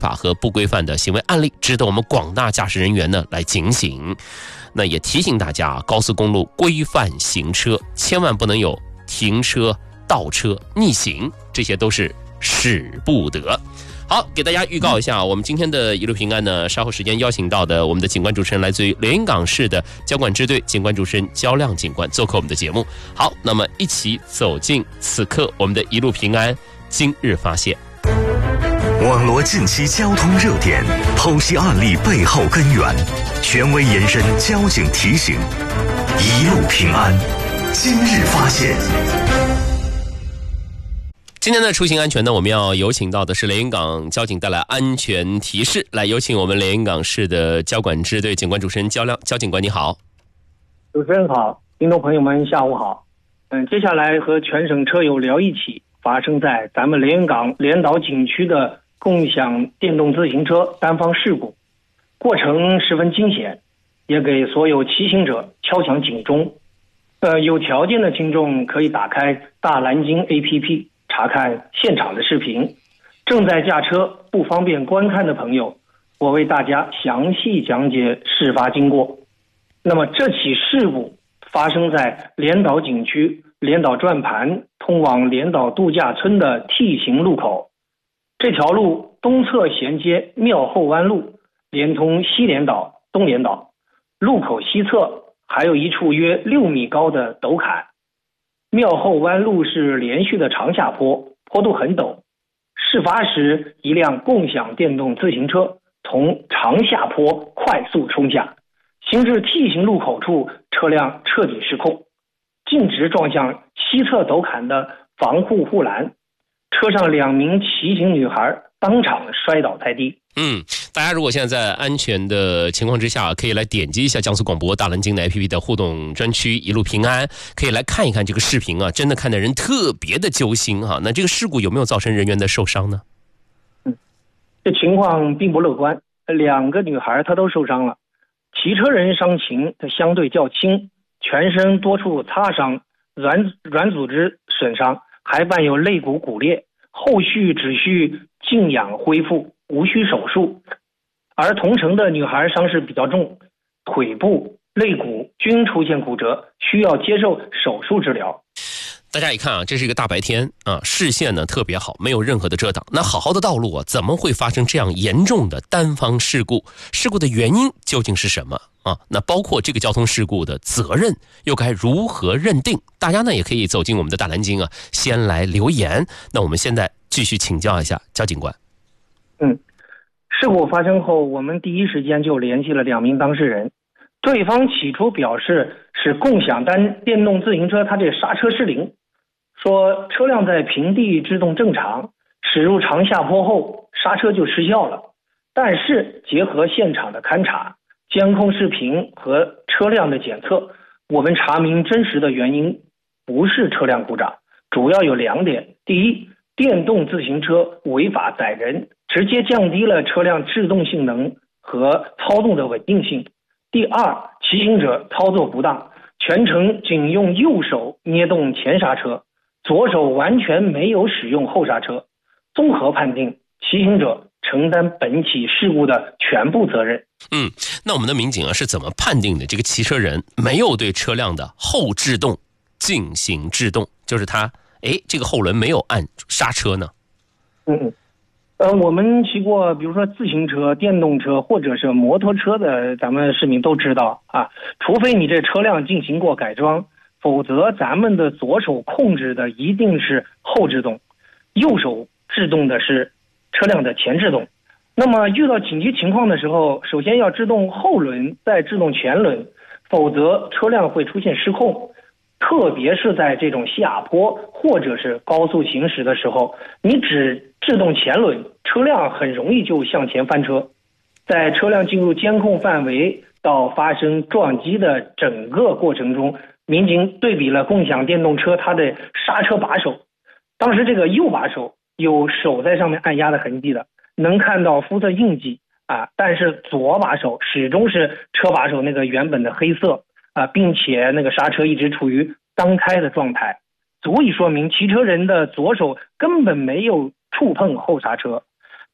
法和不规范的行为案例，值得我们广大驾驶人员呢来警醒。那也提醒大家，高速公路规范行车，千万不能有停车、倒车、逆行，这些都是使不得。好，给大家预告一下，我们今天的一路平安呢，稍后时间邀请到的我们的警官主持人来自于连云港市的交管支队警官主持人焦亮警官做客我们的节目。好，那么一起走进此刻我们的一路平安今日发现。 网罗近期交通热点，剖析案例背后根源，权威延伸交警提醒，一路平安今日发现。 今天的出行安全呢，我们要有请到的是连云港交警带来安全提示，来有请我们连云港市的交管支队警官主持人焦亮。焦警官你好。 主持人好，听众朋友们下午好。接下来和全省车友聊一起发生在咱们连云港连岛景区的共享电动自行车单方事故，过程十分惊险，也给所有骑行者敲响警钟。有条件的听众可以打开大蓝鲸 APP 查看现场的视频，正在驾车不方便观看的朋友，我为大家详细讲解事发经过。那么这起事故发生在连岛景区连岛转盘通往连岛度假村的 T 型路口，这条路东侧衔接庙后湾路，连通西连岛、东连岛，路口西侧还有一处约6米高的陡坎。庙后湾路是连续的长下坡，坡度很陡。事发时，一辆共享电动自行车从长下坡快速冲下，行至 T 型路口处，车辆彻底失控，径直撞向西侧陡坎的防护护栏，车上2名骑行女孩当场摔倒在地。 大家如果现在在安全的情况之下，可以来点击一下江苏广播大蓝鲸的 APP 的互动专区一路平安，可以来看一看这个视频啊，真的看得人特别的揪心啊。那这个事故有没有造成人员的受伤呢？ 这情况并不乐观，2个女孩她都受伤了，骑车人伤情相对较轻，全身多处擦伤，软组织损伤，还伴有肋骨骨裂，后续只需静养恢复，无需手术。而同城的女孩伤势比较重，腿部、肋骨均出现骨折，需要接受手术治疗。 大家一看啊，这是一个大白天啊，视线呢特别好，没有任何的遮挡。那好好的道路啊，怎么会发生这样严重的单方事故？事故的原因究竟是什么啊？那包括这个交通事故的责任又该如何认定？大家呢也可以走进我们的大蓝鲸啊，先来留言。那我们现在继续请教一下焦警官。 事故发生后，我们第一时间就联系了2名当事人。对方起初表示是共享电动自行车，它这刹车失灵，说车辆在平地制动正常，驶入长下坡后刹车就失效了。但是结合现场的勘查、监控视频和车辆的检测，我们查明真实的原因不是车辆故障，主要有2点。第一，电动自行车违法载人，直接降低了车辆制动性能和操纵的稳定性。第二，骑行者操作不当，全程仅用右手捏动前刹车，左手完全没有使用后刹车。综合判定，骑行者承担本起事故的全部责任。 那我们的民警啊是怎么判定的？这个骑车人没有对车辆的后制动进行制动，就是他这个后轮没有按刹车呢？ 我们骑过比如说自行车、电动车或者是摩托车的，咱们市民都知道啊，除非你这车辆进行过改装，否则咱们的左手控制的一定是后制动，右手制动的是车辆的前制动。那么遇到紧急情况的时候，首先要制动后轮，再制动前轮，否则车辆会出现失控。特别是在这种下坡或者是高速行驶的时候，你只制动前轮，车辆很容易就向前翻车。在车辆进入监控范围到发生撞击的整个过程中，民警对比了共享电动车它的刹车把手，当时这个右把手有手在上面按压的痕迹的，能看到肤色印记啊，但是左把手始终是车把手那个原本的黑色啊，并且那个刹车一直处于当开的状态，足以说明骑车人的左手根本没有触碰后刹车。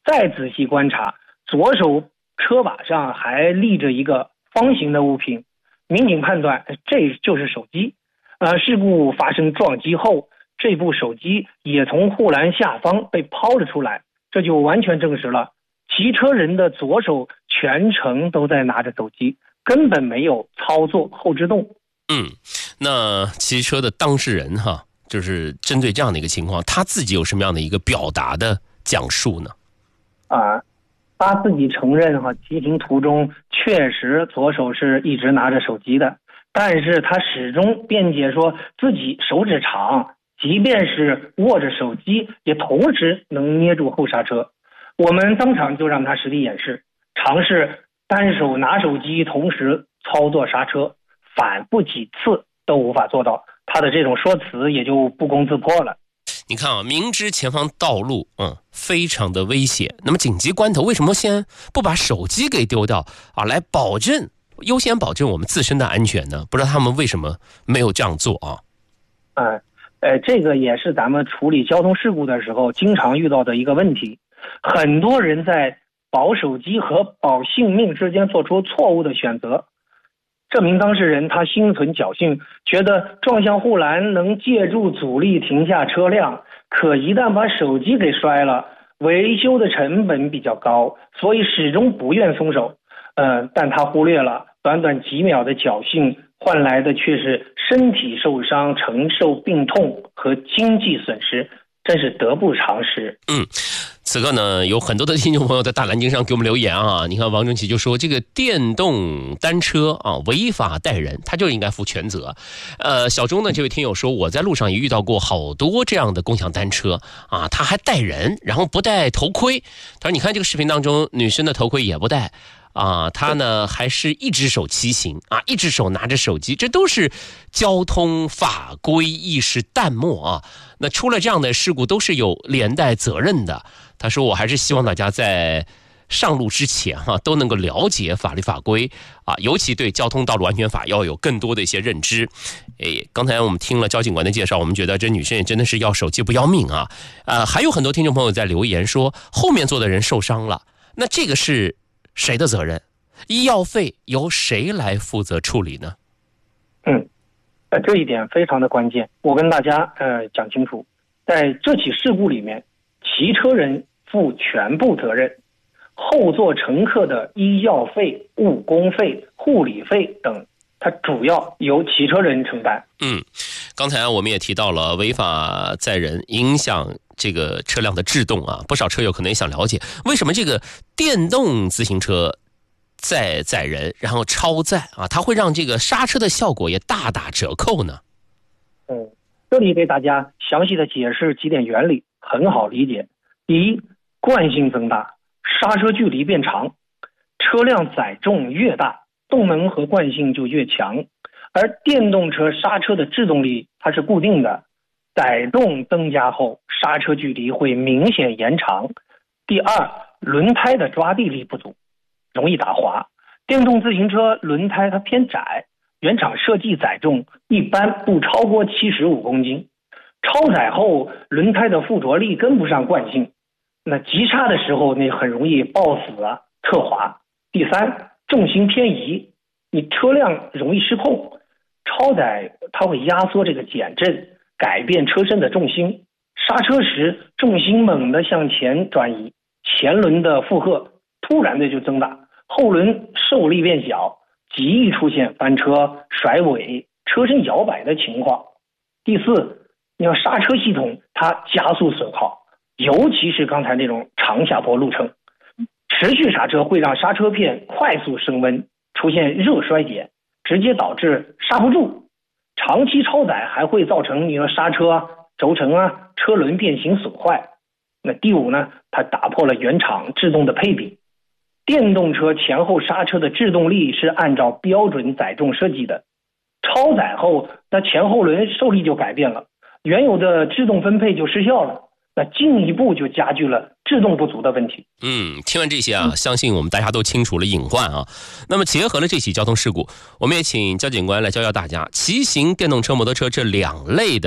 再仔细观察，左手车把上还立着一个方形的物品，民警判断这就是手机。事故发生撞击后，这部手机也从护栏下方被抛了出来，这就完全证实了骑车人的左手全程都在拿着手机，根本没有操作后制动。 那骑车的当事人就是针对这样的一个情况，他自己有什么样的一个表达的讲述呢？ 他自己承认骑行途中确实左手是一直拿着手机的，但是他始终辩解说自己手指长，即便是握着手机也同时能捏住后刹车。我们当场就让他实地演示，尝试单手拿手机同时操作刹车，反复几次都无法做到，他的这种说辞也就不攻自破了。 你看明知前方道路非常的危险，那么紧急关头为什么先不把手机给丢掉来优先保证我们自身的安全呢？不知道他们为什么没有这样做这个也是咱们处理交通事故的时候经常遇到的一个问题。很多人在保手机和保性命之间做出错误的选择。这名当事人他心存侥幸，觉得撞向护栏能借助阻力停下车辆，可一旦把手机给摔了，维修的成本比较高，所以始终不愿松手。但他忽略了短短几秒的侥幸换来的却是身体受伤、承受病痛和经济损失，真是得不偿失。 此刻呢，有很多的听众朋友在大蓝鲸上给我们留言你看王正奇就说，这个电动单车违法带人，他就应该负全责。小钟呢，这位听友说，我在路上也遇到过好多这样的共享单车他还带人，然后不戴头盔。他说，你看这个视频当中，女生的头盔也不戴他呢还是一只手骑行一只手拿着手机，这都是交通法规意识淡漠那出了这样的事故都是有连带责任的。他说，我还是希望大家在上路之前都能够了解法律法规尤其对交通道路安全法要有更多的一些认知。刚才我们听了交警官的介绍，我们觉得这女生也真的是要手机不要命还有很多听众朋友在留言说，后面坐的人受伤了，那这个是谁的责任？医药费由谁来负责处理呢？ 这一点非常的关键，我跟大家讲清楚。在这起事故里面，骑车人负全部责任，后座乘客的医药费、误工费、护理费等，它主要由骑车人承担。 刚才我们也提到了违法载人影响这个车辆的制动不少车友可能也想了解，为什么这个电动自行车载人然后超载它会让这个刹车的效果也大打折扣呢？ 这里给大家详细的解释几点原理，很好理解。第一，惯性增大，刹车距离变长，车辆载重越大，动能和惯性就越强，而电动车刹车的制动力它是固定的，载重增加后刹车距离会明显延长。第二，轮胎的抓地力不足，容易打滑。电动自行车轮胎它偏窄，原厂设计载重一般不超过75公斤，超载后轮胎的附着力跟不上惯性，那急刹的时候那很容易抱死侧滑。第三，重心偏移，你车辆容易失控，超载它会压缩这个减震，改变车身的重心，刹车时重心猛地向前转移，前轮的负荷突然的就增大，后轮受力变小，极易出现翻车、甩尾、车身摇摆的情况。第四，你要刹车系统它加速损耗，尤其是刚才那种长下坡路程，持续刹车会让刹车片快速升温，出现热衰减，直接导致刹不住。长期超载还会造成你的刹车轴承车轮变形损坏。那第五呢，它打破了原厂制动的配比。电动车前后刹车的制动力是按照标准载重设计的，超载后那前后轮受力就改变了，原有的制动分配就失效了，那进一步就加剧了制动不足的问题。 听完这些相信我们大家都清楚了隐患那么结合了这起交通事故，我们也请交警官来教大家，骑行电动车、摩托车这两类的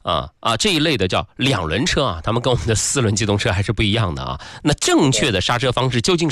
这一类的叫两轮车啊，他们跟我们的4轮机动车还是不一样的啊。那正确的刹车方式究竟是